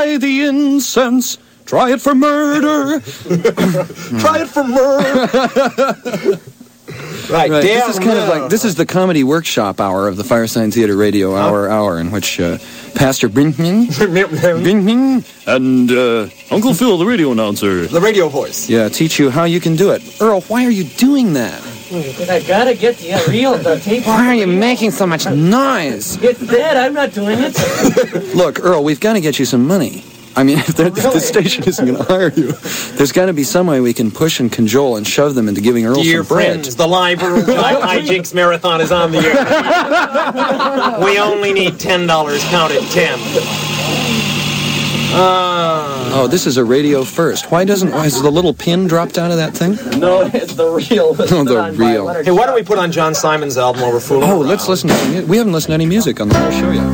Try the incense. Try it for murder. Try it for murder. Right. This is kind of like, this is the comedy workshop hour of the Firesign Theater Radio hour in which Pastor Brinkman and Uncle Phil, the radio announcer, the radio voice, teach you how you can do it. Earl, why are you doing that? I gotta get the tape. Why are you making so much noise? It's dead. I'm not doing it. Look, Earl, we've got to get you some money. I mean, if the station isn't going to hire you, there's got to be some way we can push and cajole and shove them into giving Earl Dear some bread. friends, the live hijinks marathon is on the air. We only need $10. Count it, 10. Oh, this is a radio first. Why has the little pin dropped out of that thing? No, it's the real. Oh, the real. Hey, why don't we put on John Simon's album while we're fooling around? Let's listen to music. We haven't listened to any music on the whole show yet.